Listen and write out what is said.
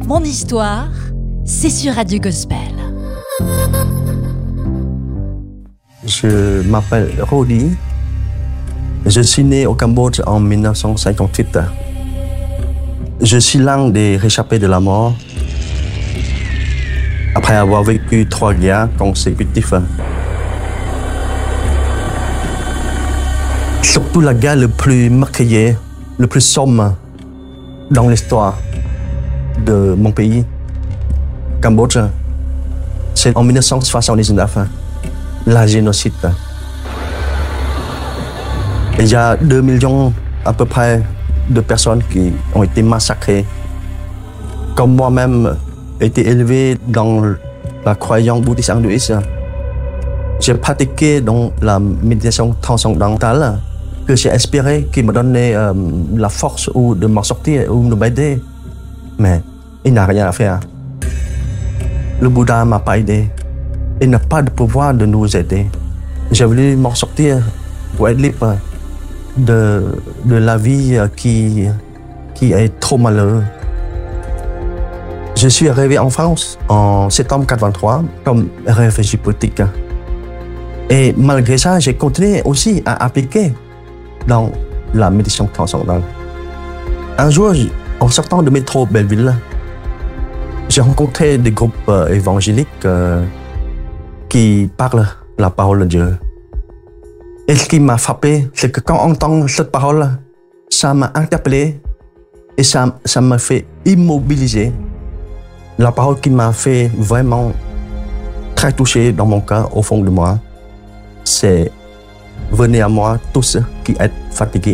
Mon histoire, c'est sur Radio Gospel. Je m'appelle Rodi. Je suis né au Cambodge en 1958. Je suis l'un des réchappés de la mort après avoir vécu 3 guerres consécutives. Surtout la guerre le plus meurtrière, le plus sombre dans l'histoire de mon pays, Cambodge. C'est en 1979, la génocide. Il y a 2 millions à peu près de personnes qui ont été massacrées. Comme moi-même, j'ai été élevé dans la croyance bouddhiste hindouiste. J'ai pratiqué dans la méditation transcendantale que j'ai espéré qui me donnait la force ou de m'en sortir ou de m'aider. Mais il n'a rien à faire. Le Bouddha ne m'a pas aidé. Il n'a pas de pouvoir de nous aider. J'ai voulu m'en sortir pour être libre de la vie qui est trop malheureuse. Je suis arrivé en France en septembre 1983 comme réfugié politique. Et malgré ça, j'ai continué aussi à appliquer dans la méditation transcendantale. Un jour, en sortant de métro Belleville, j'ai rencontré des groupes évangéliques qui parlent la parole de Dieu. Et ce qui m'a frappé, c'est que quand on entend cette parole, ça m'a interpellé et ça m'a fait immobiliser. La parole qui m'a fait vraiment très touché dans mon cœur, au fond de moi, c'est « Venez à moi tous qui êtes fatigués et chargés. »